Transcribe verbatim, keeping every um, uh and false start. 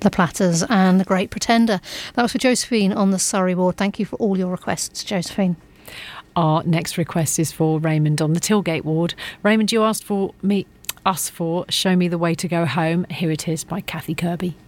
The Platters and The Great Pretender. That was for Josephine on the Surrey ward. Thank you for all your requests, Josephine. Our next request is for Raymond on the Tilgate ward. Raymond, you asked for me, us for Show Me the Way to Go Home. Here it is by Kathy Kirby.